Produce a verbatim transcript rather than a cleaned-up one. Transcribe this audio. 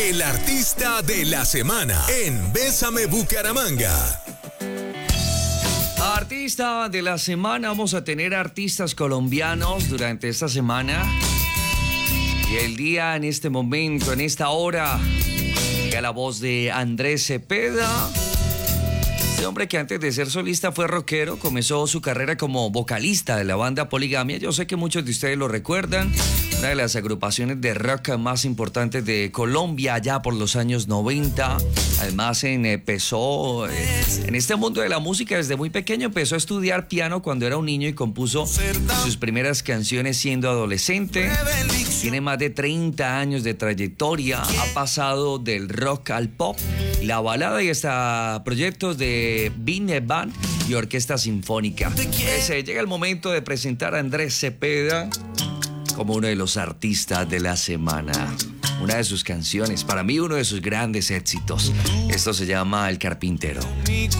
El artista de la semana en Bésame Bucaramanga. Artista de la semana, vamos a tener artistas colombianos durante esta semana. Y el día, en este momento, en esta hora, llega la voz de Andrés Cepeda. Este hombre que antes de ser solista fue rockero, comenzó su carrera como vocalista de la banda Poligamia. Yo sé que muchos de ustedes lo recuerdan, una de las agrupaciones de rock más importantes de Colombia allá por los años noventa. Además empezó en este mundo de la música desde muy pequeño, empezó a estudiar piano cuando era un niño y compuso sus primeras canciones siendo adolescente. Tiene más de treinta años de trayectoria, ha pasado del rock al pop, la balada y hasta proyectos de Big Band y orquesta sinfónica. Pues, eh, llega el momento de presentar a Andrés Cepeda como uno de los artistas de la semana. Una de sus canciones, para mí uno de sus grandes éxitos. Esto se llama El Carpintero.